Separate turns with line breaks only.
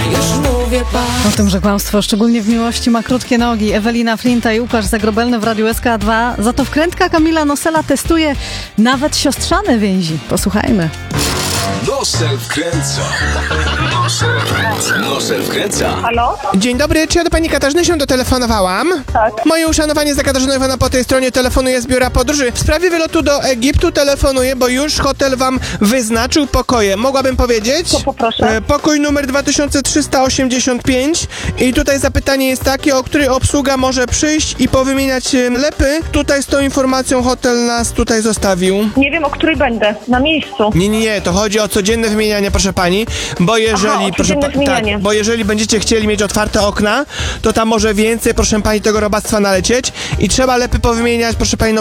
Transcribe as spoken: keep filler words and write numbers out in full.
już mówię pa.
O tym, że kłamstwo, szczególnie w miłości, ma krótkie nogi. Ewelina Flinta i Łukasz Zagrobelny w Radiu S K dwa. Za to wkrętka Kamila Nosela testuje nawet siostrzane więzi. Posłuchajmy.
Nosel wkręca. Nosel wkręca. Nosel wkręca.
Halo?
Dzień dobry, czy ja do pani Katarzyny się dotelefonowałam?
Tak.
Moje uszanowanie za Katarzyną Iwana po tej stronie telefonuje z biura podróży. W sprawie wylotu do Egiptu telefonuję, bo już hotel wam wyznaczył pokoje. Mogłabym powiedzieć?
Co poproszę?
E, pokój numer dwa tysiące trzysta osiemdziesiąt pięć i tutaj zapytanie jest takie, o której obsługa może przyjść i powymieniać e, lepy. Tutaj z tą informacją hotel nas tutaj zostawił.
Nie wiem, o której będę. Na miejscu.
Nie, nie, nie, to chodzi o codzienne wymienianie, proszę pani, bo jeżeli,
Aha, o
proszę
codzienne wymienianie.
tak, bo jeżeli będziecie chcieli mieć otwarte okna, to tam może więcej, proszę pani, tego robactwa nalecieć i trzeba lepy powymieniać, proszę pani, no